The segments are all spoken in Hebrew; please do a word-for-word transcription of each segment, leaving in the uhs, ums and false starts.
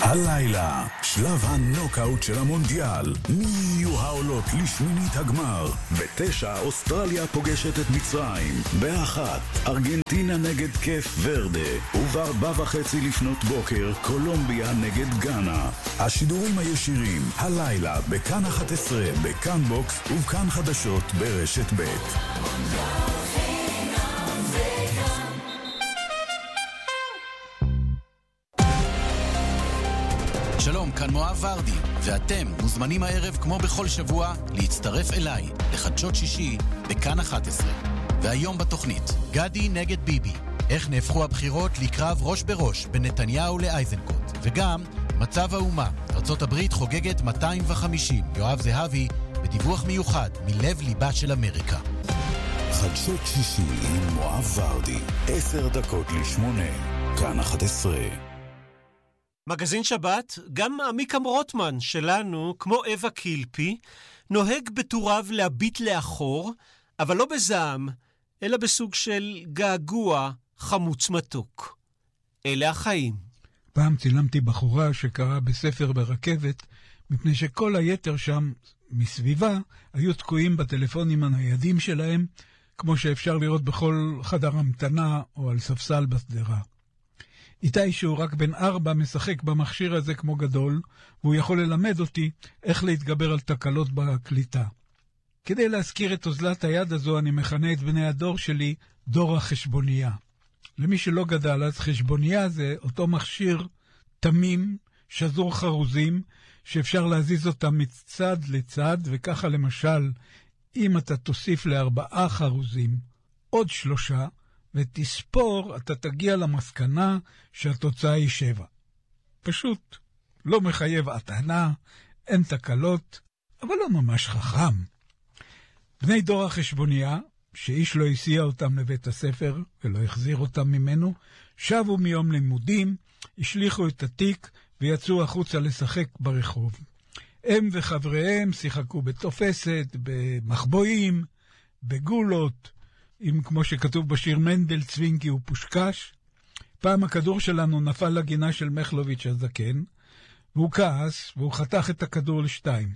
הלילה, שלב הנוקאוט של המונדיאל. מי יהיו העולות לשמינית הגמר? בתשע, אוסטרליה פוגשת את מצרים. באחת, ארגנטינה נגד קף ורדה. ובארבע וחצי לפנות בוקר, קולומביה נגד גאנה. השידורים הישירים, הלילה, בכאן אחת עשרה, בכאן בוקס ובכאן חדשות ברשת ב'. שלום, כאן מואב ורדי, ואתם מוזמנים הערב כמו בכל שבוע להצטרף אליי לחדשות שישי בכאן אחת עשרה. והיום בתוכנית, גדי נגד ביבי, איך נהפכו הבחירות לקרב ראש בראש בין נתניהו לאייזנקוט, וגם מצב האומה, ארצות הברית חוגגת מאתיים וחמישים, יואב זהבי בדיווח מיוחד מלב ליבה של אמריקה. חדשות שישי עם מואב ורדי, עשר דקות לשמונה, כאן אחת עשרה. מגזין שבת, גם עמיקם רוטמן שלנו, כמו אווה קילפי, נוהג בטוריו להביט לאחור, אבל לא בזעם, אלא בסוג של געגוע חמוץ מתוק. אלה החיים. פעם צילמתי בחורה שקראה בספר ברכבת, מפני שכל היתר שם מסביבה היו תקועים בטלפונים הניידים שלהם, כמו שאפשר לראות בכל חדר המתנה או על ספסל בסדרה. איתי שהוא רק בן ארבע משחק במכשיר הזה כמו גדול, והוא יכול ללמד אותי איך להתגבר על תקלות בקליטה. כדי להזכיר את אוזלת היד הזו, אני מכנה את בני הדור שלי דור החשבונייה. למי שלא גדל, אז חשבונייה זה אותו מכשיר תמים, שזור חרוזים, שאפשר להזיז אותם מצד לצד, וככה למשל, אם אתה תוסיף לארבעה חרוזים עוד שלושה, ותספור, אתה תגיע למסקנה שהתוצאה היא שבע. פשוט לא מחייב עטענה, אין תקלות, אבל לא ממש חכם. בני דור החשבונייה, שאיש לא הסיע אותם לבית הספר ולא החזיר אותם ממנו, שבו מיום לימודים, השליחו את התיק ויצאו החוצה לשחק ברחוב. הם וחבריהם שיחקו בתופסת, במחבואים, בגולות, עם כמו שכתוב בשיר מנדל צווינקי ופושקש. פעם הכדור שלנו נפל לגינה של מחלוביץ' הזקן, והוא כעס, והוא חתך את הכדור לשתיים.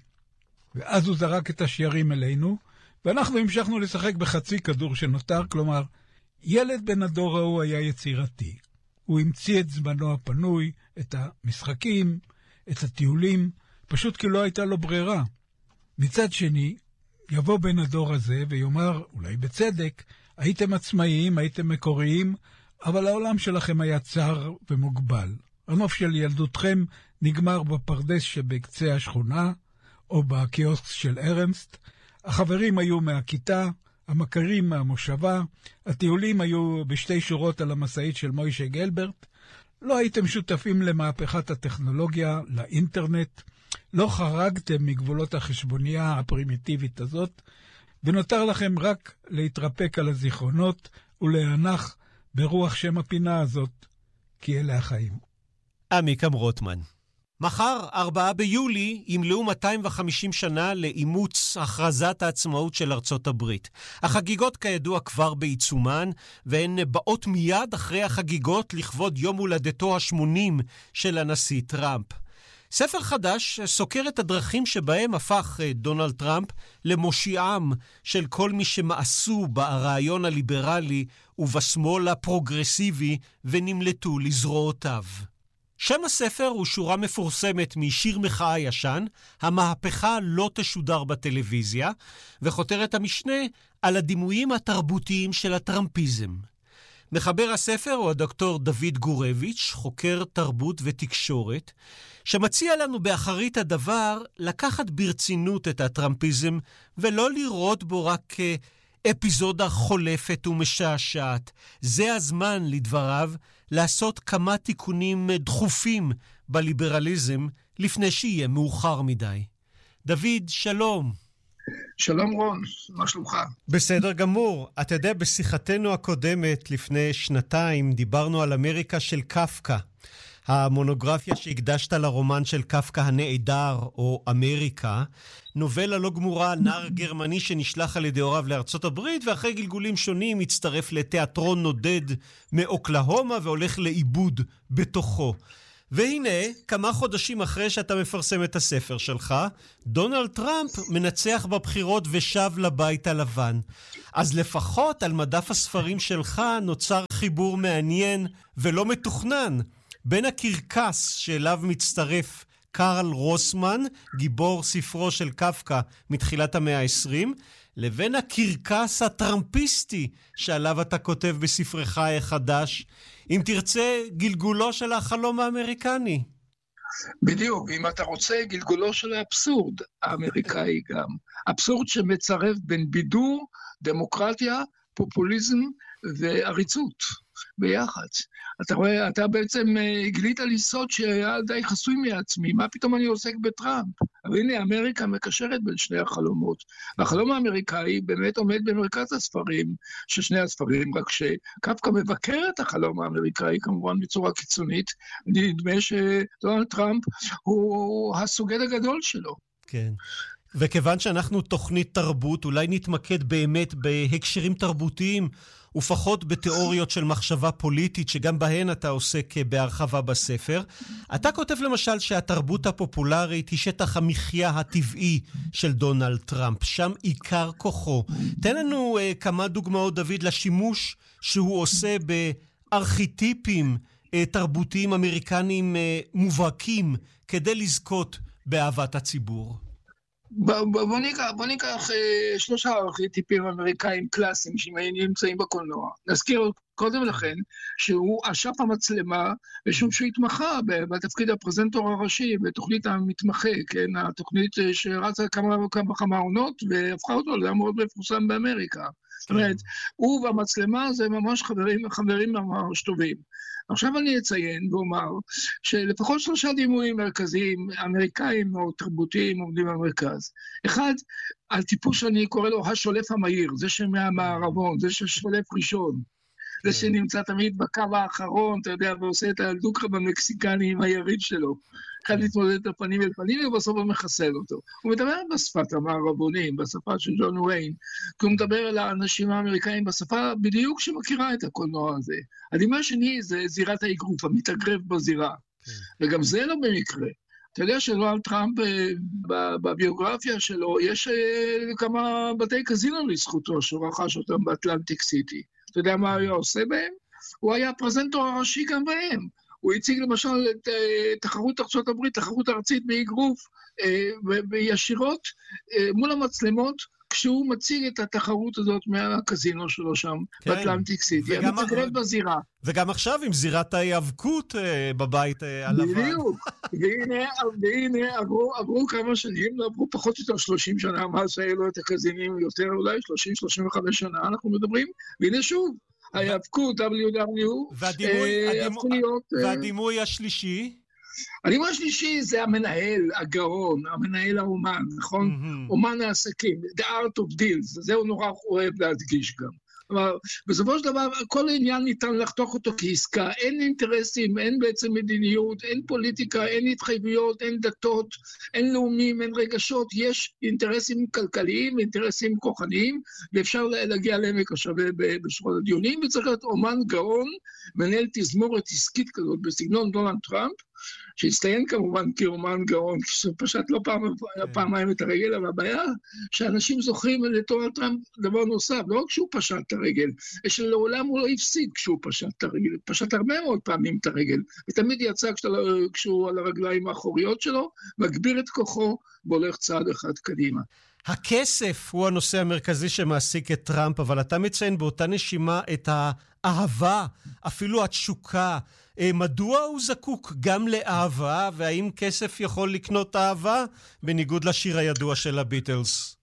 ואז הוא זרק את השיירים אלינו, ואנחנו המשכנו לשחק בחצי כדור שנותר, כלומר, ילד בן הדור ההוא היה יצירתי. הוא המציא את זמנו הפנוי, את המשחקים, את הטיולים, פשוט כי לא הייתה לו ברירה. מצד שני, יבוא בן הדור הזה ויאמר, אולי בצדק, הייתם עצמאיים, הייתם מקוריים, אבל העולם שלכם היה צר ומוגבל. הנוף של ילדותכם נגמר בפרדס שבקצה השכונה, או בקיוסק של ארנסט. החברים היו מהכיתה, המכרים מהמושבה, הטיולים היו בשתי שורות על המסעית של מוישה גלברט. לא הייתם שותפים למהפכת הטכנולוגיה, לאינטרנט, לא חרגתם מגבולות החשבוניה הפרימיטיבית הזאת, ונותר לכם רק להתרפק על הזיכרונות ולהנח ברוח שם הפינה הזאת, כי אלה החיים. עמיקם רוטמן. מחר, ארבעה ביולי, ימלאו מאתיים וחמישים שנה לאימוץ הכרזת העצמאות של ארצות הברית. החגיגות כידוע כבר בעיצומן, והן באות מיד אחרי החגיגות לכבוד יום הולדתו ה-שמונים של הנשיא טראמפ. ספר חדש סוקר את הדרכים שבהם הפך דונלד טראמפ למושיעם של כל מי שמאסו ברעיון הליברלי ובשמאל הפרוגרסיבי ונמלטו לזרועותיו. שם הספר הוא שורה מפורסמת משיר מחאה ישן, המהפכה לא תשודר בטלוויזיה, וכותרת המשנה על הדימויים התרבותיים של הטראמפיזם. מחבר הספר הוא הדוקטור דוד גורביץ', חוקר תרבות ותקשורת, שמציע לנו באחרית הדבר לקחת ברצינות את הטראמפיזם ולא לראות בו רק אפיזודה חולפת ומשעשעת. זה הזמן, לדבריו, לעשות כמה תיקונים דחופים בליברליזם לפני שיהיה מאוחר מדי. דוד, שלום. שלום רון, מה שלומך? בסדר גמור. אתה יודע, בשיחתנו הקודמת לפני שנתיים דיברנו על אמריקה של קפקא. המונוגרפיה שהקדשת לרומן של קפקא הנעדר, או אמריקה, נובלה לא גמורה, נער גרמני שנשלח על ידי הוריו לארצות הברית, ואחרי גלגולים שונים הצטרף לתיאטרון נודד מאוקלהומה והולך לאיבוד בתוכו. והנה, כמה חודשים אחרי שאתה מפרסם את הספר שלך, דונלד טראמפ מנצח בבחירות ושב לבית הלבן. אז לפחות על מדף הספרים שלך נוצר חיבור מעניין ולא מתוכנן, בין הקרקס שאליו מצטרף קרל רוסמן, גיבור ספרו של קפקא מתחילת המאה ה-עשרים, לבין הקרקס הטראמפיסטי שעליו אתה כותב בספרך החדש, אם תרצה, גלגולו של החלום האמריקני. בדיוק, אם אתה רוצה, גלגולו של האבסורד האמריקאי גם. אבסורד שמצרף בין בידור, דמוקרטיה, פופוליזם ועריצות ביחד. אתה רואה, אתה בעצם הגלית על יסוד שהיה די חסוי מעצמי, מה פתאום אני עוסק בטראמפ? אבל הנה, אמריקה מקשרת בין שני החלומות. והחלום האמריקאי באמת עומד במרכז הספרים, של שני הספרים, רק שקפקא מבקר את החלום האמריקאי, כמובן בצורה קיצונית, נדמה שדונלד טראמפ הוא הסוגד הגדול שלו. כן. וכיוון שאנחנו תוכנית תרבות, אולי נתמקד באמת בהקשרים תרבותיים, ופחות בתיאוריות של מחשבה פוליטית, שגם בהן אתה עוסק בהרחבה בספר. אתה כותב למשל שהתרבות הפופולרית היא שטח המחיה הטבעי של דונלד טראמפ, שם עיקר כוחו. תן לנו uh, כמה דוגמאות, דוד, לשימוש שהוא עושה בארכיטיפים uh, תרבותיים אמריקניים uh, מובהקים, כדי לזכות באהבת הציבור. בוא ניקח, בוא ניקח אה, שלושה ארכיטיפים אמריקאים קלאסיים שנמצאים בקולנוע. נזכיר קודם לכן שהוא אשף המצלמה, משום שהוא התמחה בתפקיד הפרזנטור הראשי בתוכנית המתמחה, כן, התוכנית שרצה כמה וכמה כמה עונות והפכה אותו לאדם מאוד מפורסם באמריקה. זאת אומרת, הוא והמצלמה זה ממש חברים, חברים ממש טובים. עכשיו אני אציין ואומר שלפחות שלושה דימויים מרכזיים אמריקאים או תרבותיים עומדים במרכז. אחד, על טיפוס שאני קורא לו השולף המהיר, זה שמהמערבון, זה ששולף ראשון, זה שנמצא תמיד בקו האחרון, אתה יודע, ועושה את הדוקה במקסיקני עם היריד שלו. אחד להתמודד את הפנים אל פנים, ובסוף הוא מחסל אותו. הוא מדבר בשפת המערבונים, בשפה של ג'ון וויין, כי הוא מדבר על האנשים האמריקאים בשפה בדיוק שמכירה את הקולנוע הזה. הדימה השני זה זירת האגרוף, המתאגרף בזירה. וגם זה לא במקרה. אתה יודע שדונלד טראמפ בביוגרפיה שלו, יש כמה בתי קזינו לזכותו, שהוא רכש אותם באטלנטיק סיטי. אתה יודע מה הוא עושה בהם? הוא היה הפרזנטור הראשי גם בהם. הוא הציג למשל את תחרות ארצות הברית, תחרות ארצית באגרוף, בישירות מול המצלמות, כשהוא מציג את התחרות הזאת מהקזינו שלו שם, כן. באטלנטיק סיטי. המתאגרף בזירה. וגם עכשיו עם זירת ההיאבקות בבית הלבן. בדיוק. והנה, והנה עברו, עברו כמה שנים, עברו פחות או יותר שלושים שנה, מאז שהיו לו את הקזינים יותר אולי, שלושים שלושים וחמש שנה אנחנו מדברים, והנה שוב. ההיאבקות, דאבליו דאבליו, הפכו להיות... והדימוי השלישי? הדימוי השלישי זה המנהל, הגאון, המנהל האומן, נכון? אומן העסקים, the art of deals, זה הוא נורא אוהב להדגיש גם. אבל בסופו של דבר, כל העניין ניתן לחתוך אותו כעסקה, אין אינטרסים, אין בעצם מדיניות, אין פוליטיקה, אין התחייבויות, אין דתות, אין לאומים, אין רגשות, יש אינטרסים כלכליים, אינטרסים כוחניים, ואפשר להגיע לעמק השווה בשורת הדיונים, וצריך להיות אומן גאון, מנהל תזמורת עסקית כזאת בסגנון דונלד טראמפ, שהסתיין כמובן כאומן גאון, שפשט לא פעם, פעמיים את הרגל, אבל הבעיה שאנשים זוכרים לדונלד טראמפ דבר נוסף, לא רק שהוא פשט את הרגל, שלעולם הוא לא הפסיד כשהוא פשט את הרגל, פשט הרבה מאוד פעמים את הרגל, ותמיד יצא כשהוא על הרגליים האחוריות שלו, מגביר את כוחו והולך צעד אחד קדימה. הכסף הוא הנושא המרכזי שמעסיק את טראמפ, אבל אתה מציין באותה נשימה את האהבה, אפילו התשוקה. מדוע הוא זקוק גם לאהבה, והאם כסף יכול לקנות אהבה, בניגוד לשיר הידוע של הביטלס?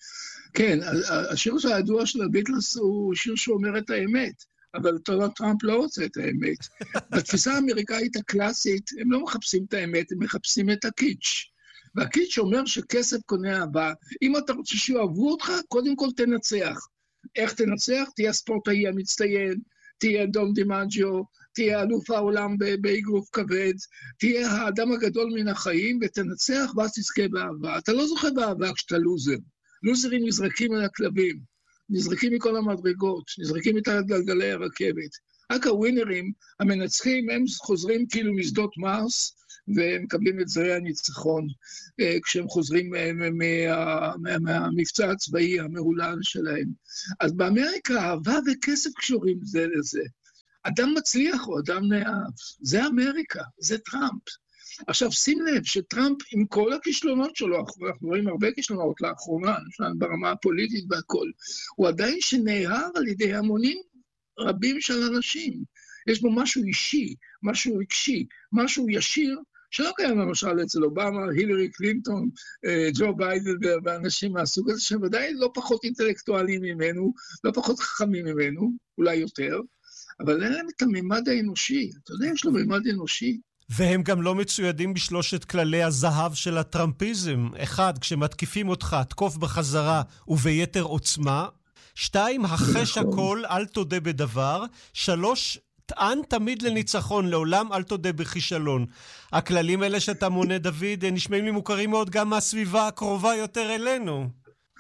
כן, השיר הידוע של הביטלס הוא שיר שאומר את האמת, אבל דונלד טראמפ לא רוצה את האמת. בתפיסה האמריקאית הקלאסית, הם לא מחפשים את האמת, הם מחפשים את הקיץ'. והקיץ' אומר שכסף קונה אהבה. אם אתה רוצה שיאהבו אותך, קודם כל תנצח. איך תנצח? תהיה הספורטאי המצטיין, תהיה דון דימג'יו, תהיה אלוף העולם באגרוף כבד, תהיה האדם הגדול מן החיים, ותנצח ואז תזכה באהבה. אתה לא זוכה באהבה כשאתה לוזר. לוזרים נזרקים על הכלבים, נזרקים מכל המדרגות, נזרקים מתחת גלגלי הרכבת. רק הווינרים, המנצחים, הם חוזרים כאילו משדות מרס, והם מקבלים את זרי הניצחון, כשהם חוזרים מה, מה, מהמבצע הצבאי המהולל שלהם. אז באמריקה אהבה וכסף קשורים זה לזה. אדם מצליח או אדם נאהב, זה אמריקה, זה טראמפ. עכשיו שים לב שטראמפ עם כל הכישלונות שלו, אנחנו רואים הרבה כישלונות לאחרונה, ברמה הפוליטית והכל, הוא עדיין שנאהב על ידי המונים רבים של אנשים. יש בו משהו אישי, משהו רגשי, משהו ישיר, שלא קיים למשל אצל אובמה, הילרי קלינטון, ג'ו ביידן ואנשים מהסוג הזה, שהם ודאי לא פחות אינטלקטואלים ממנו, לא פחות חכמים ממנו, אולי יותר, אבל אין להם את הממד האנושי. אתה יודע, יש לו ממד אנושי. והם גם לא מצוידים בשלושת כללי הזהב של הטראמפיזם. אחד, כשמתקיפים אותך, תקוף בחזרה וביתר עוצמה. שתיים, החש הכל, אל תודה בדבר. שלוש, טען תמיד לניצחון, לעולם אל תודה בכישלון. הכללים האלה שאתה מונה, דוד, נשמעים לי מוכרים מאוד גם מהסביבה הקרובה יותר אלינו.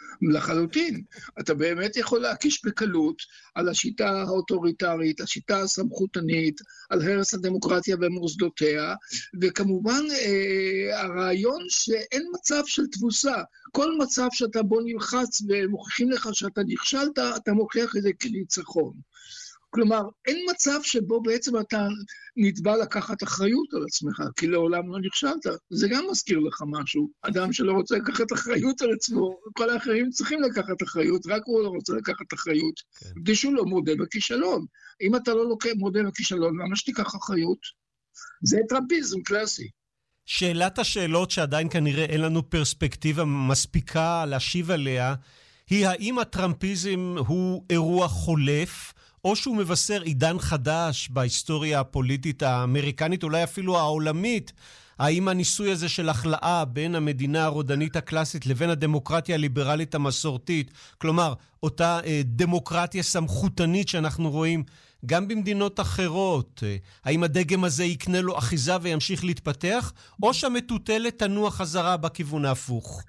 לחלוטין. אתה באמת יכול להקיש בקלות על השיטה האוטוריטרית, השיטה הסמכותנית, על הרס הדמוקרטיה ומוסדותיה, וכמובן אה, הרעיון שאין מצב של תבוסה. כל מצב שאתה בו נלחץ ומוכיחים לך שאתה נכשלת, אתה מוכיח את זה כניצחון. כלומר, אין מצב שבו בעצם אתה נתבע לקחת אחריות על עצמך, כי לעולם לא נכשלת. זה גם מזכיר לך משהו. אדם שלא רוצה לקחת אחריות על עצמו, כל האחרים צריכים לקחת אחריות, רק הוא לא רוצה לקחת אחריות. כדי שהוא לא מודה בכישלון. אם אתה לא מודה בכישלון, למה שתיקח אחריות? זה טראמפיזם קלאסי. שאלת השאלות שעדיין כנראה אין לנו פרספקטיבה מספיקה להשיב עליה, היא האם הטראמפיזם הוא אירוע חולף, או שהוא מבשר עידן חדש בהיסטוריה הפוליטית האמריקנית, אולי אפילו העולמית. האם הניסוי הזה של החלאה בין המדינה הרודנית הקלאסית לבין הדמוקרטיה הליברלית המסורתית, כלומר, אותה אה, דמוקרטיה סמכותנית שאנחנו רואים גם במדינות אחרות, אה, האם הדגם הזה יקנה לו אחיזה וימשיך להתפתח, או שהמטוטלת תנוע חזרה בכיוון ההפוך?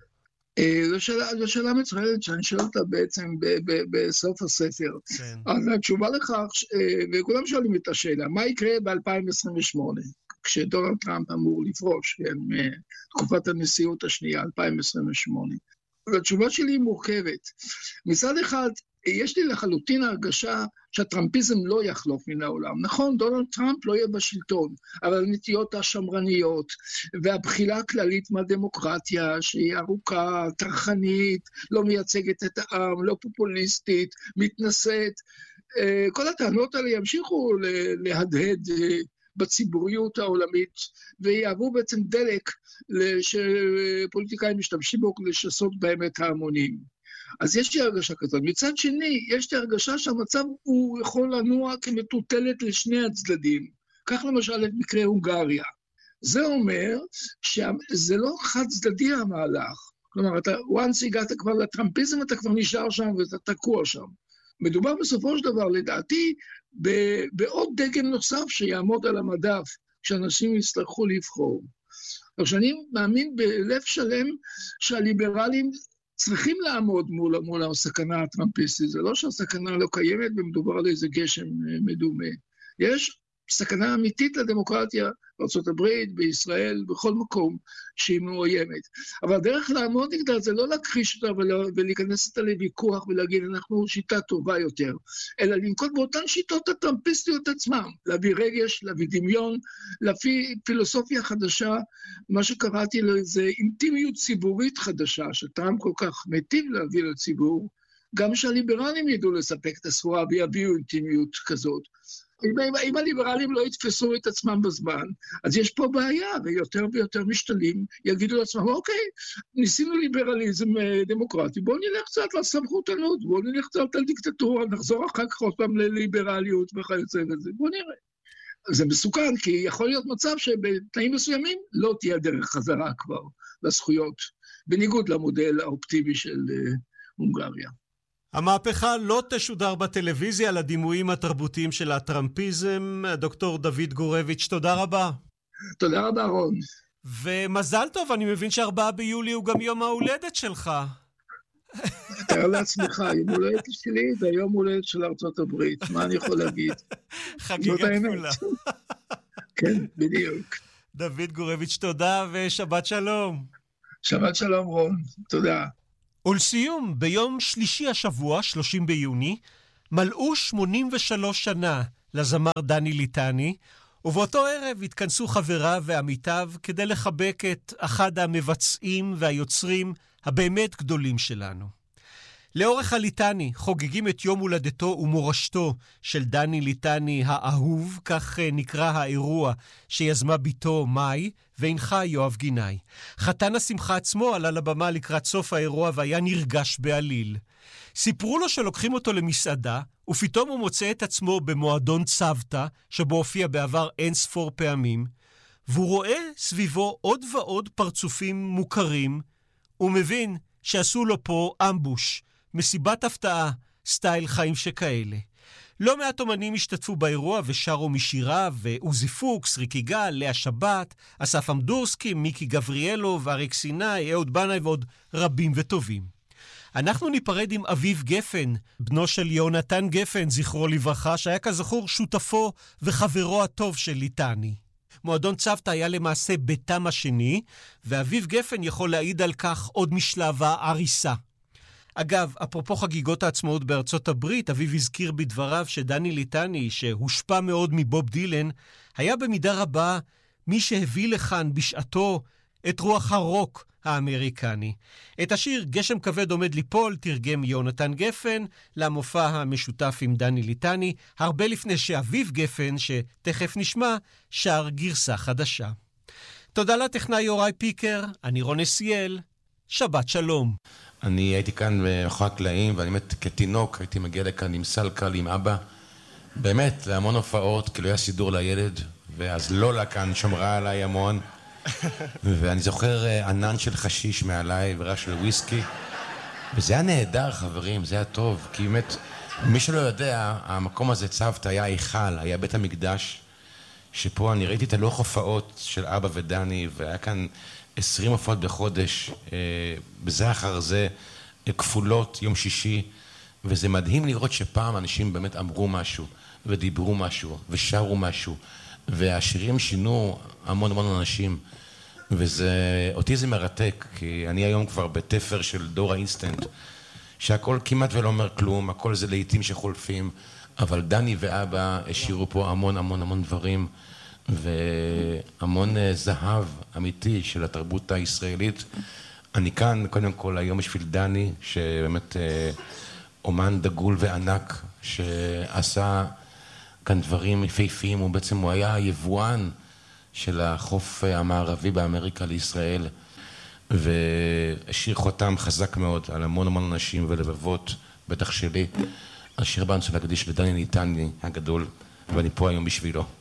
זו שאלה, זו שאלה מצוינת שאני שואל אותה בעצם ב- ב- בסוף הספר. כן. אז התשובה לכך, וכולם שואלים את השאלה, מה יקרה ב-אלפיים עשרים ושמונה, כשדונלד טראמפ אמור לפרוש, כן, תקופת הנשיאות השנייה, אלפיים עשרים ושמונה. והתשובה שלי היא מורכבת. מצד אחד, יש לי לחלוטין הרגשה שהטראמפיזם לא יחלוף מן העולם. נכון, דונלד טראמפ לא יהיה בשלטון, אבל הנטיות השמרניות והבחילה הכללית מהדמוקרטיה, שהיא ארוכה, טרחנית, לא מייצגת את העם, לא פופוליסטית, מתנשאת, כל הטענות האלה ימשיכו להדהד בציבוריות העולמית, ויעברו בעצם דלק שפוליטיקאים משתמשים בו לשסות בהם את ההמונים. אז יש לי הרגשה כזאת. מצד שני, יש לי הרגשה שהמצב הוא יכול לנוע כמטוטלת לשני הצדדים. כך למשל את מקרה הונגריה. זה אומר שזה לא חד צדדי המהלך. כלומר, אתה, once הגעת כבר לטראמפיזם, אתה כבר נשאר שם ואתה תקוע שם. מדובר בסופו של דבר, לדעתי, בעוד דגם נוסף שיעמוד על המדף, שאנשים יצטרכו לבחור. עכשיו, אני מאמין בלב שלם שהליברלים צריכים לעמוד מול, מול הסכנה הטראמפיסטית. זה לא שהסכנה לא קיימת ומדובר על איזה גשם מדומה. יש סכנה אמיתית לדמוקרטיה בארצות הברית, בישראל, בכל מקום שהיא מאוימת. אבל הדרך לעמוד נגדה זה לא להכחיש אותה ולהיכנס אותה לוויכוח ולהגיד אנחנו שיטה טובה יותר, אלא לנקוט באותן שיטות הטראמפיסטיות עצמם, להביא רגש, להביא דמיון, להביא פילוסופיה חדשה, מה שקראתי לו זה אינטימיות ציבורית חדשה, שטראמפ כל כך מיטיב להביא לציבור, גם שהליברלים ידעו לספק את הסחורה ויביאו אינטימיות כזאת. אם, אם הליברלים לא יתפסו את עצמם בזמן, אז יש פה בעיה, ויותר ויותר משתלים יגידו לעצמם, אוקיי, ניסינו ליברליזם דמוקרטי, בואו נלך קצת לסמכותנות, בואו נלך קצת על דיקטטורה, נחזור אחר כך עוד פעם לליברליות וכיוצא בזה, בואו נראה. זה מסוכן, כי יכול להיות מצב שבתנאים מסוימים לא תהיה דרך חזרה כבר לזכויות, בניגוד למודל האופטימי של הונגריה. המהפכה לא תשודר בטלוויזיה לדימויים התרבותיים של הטראמפיזם. דוקטור דוד גורביץ', תודה רבה. תודה רבה, רון. ומזל טוב, אני מבין שארבעה ביולי הוא גם יום ההולדת שלך. תאר לעצמך, יום הולדת שלי והיום הולדת של ארצות הברית, מה אני יכול להגיד? חגיגה כפולה. כן, בדיוק. דוד גורביץ', תודה ושבת שלום. שבת שלום רון, תודה. ולסיום, ביום שלישי השבוע, שלושים ביוני, מלאו שמונים ושלוש שנה לזמר דני ליטני, ובאותו ערב התכנסו חבריו ועמיתיו כדי לחבק את אחד המבצעים והיוצרים הבאמת גדולים שלנו. לאורך הליטני חוגגים את יום הולדתו ומורשתו של דני ליטני האהוב, כך נקרא האירוע שיזמה ביתו מאי והנחה יואב גינאי. חתן השמחה עצמו עלה לבמה לקראת סוף האירוע והיה נרגש בעליל. סיפרו לו שלוקחים אותו למסעדה, ופתאום הוא מוצא את עצמו במועדון צוותא, שבו הופיע בעבר אין ספור פעמים, והוא רואה סביבו עוד ועוד פרצופים מוכרים, ומבין שעשו לו פה אמבוש, מסיבת הפתעה, סטייל חיים שכאלה. לא מעט אומנים השתתפו באירוע ושרו משיריו, ועוזי פוקס, ריקי גל, לאה שבת, אסף אמדורסקי, מיקי גבריאלו, ואריק סיני, אהוד בנאי ועוד רבים וטובים. אנחנו ניפרד עם אביב גפן, בנו של יונתן גפן, זכרו לברכה, שהיה כזכור שותפו וחברו הטוב של ליטני. מועדון צוותא היה למעשה ביתם השני, ואביב גפן יכול להעיד על כך עוד משלב העריסה. אגב, אפרופו חגיגות העצמאות בארצות הברית, אביב הזכיר בדבריו שדני ליטני, שהושפע מאוד מבוב דילן, היה במידה רבה מי שהביא לכאן בשעתו את רוח הרוק האמריקני. את השיר גשם כבד עומד ליפול תרגם יונתן גפן למופע המשותף עם דני ליטני, הרבה לפני שאביב גפן, שתכף נשמע, שר גרסה חדשה. תודה לטכנאי יוראי פיקר, אני רון נסיאל, שבת שלום. אני הייתי כאן מאחורי הקלעים, ואני באמת כתינוק הייתי מגיע לכאן עם סלקל, עם אבא, באמת להמון הופעות, כאילו היה סידור לילד, ואז לולה כאן שמרה עליי המון, ואני זוכר ענן של חשיש מעליי ורעש של וויסקי, וזה היה נהדר חברים, זה היה טוב, כי באמת מי שלא יודע, המקום הזה צוותא היה היכל, היה בית המקדש, שפה אני ראיתי את הלוח הופעות של אבא ודני, והיה כאן עשרים הופעות בחודש, בזה אחר זה, כפולות, יום שישי, וזה מדהים לראות שפעם אנשים באמת אמרו משהו, ודיברו משהו, ושרו משהו, והשירים שינו המון המון אנשים, וזה, אותי זה מרתק, כי אני היום כבר בתפר של דור האינסטנט, שהכל כמעט ולא אומר כלום, הכל זה לעיתים שחולפים, אבל דני ואבא השאירו פה המון המון המון דברים, והמון זהב אמיתי של התרבות הישראלית. אני כאן קודם כל היום בשביל דני, שבאמת אומן דגול וענק, שעשה כאן דברים יפהפיים, הוא בעצם הוא היה היבואן של החוף המערבי באמריקה לישראל, והשאיר חותם חזק מאוד על המון המון אנשים ולבבות, בטח שלי. השיר הבא אני רוצה להקדיש לדני ליטני הגדול, ואני פה היום בשבילו.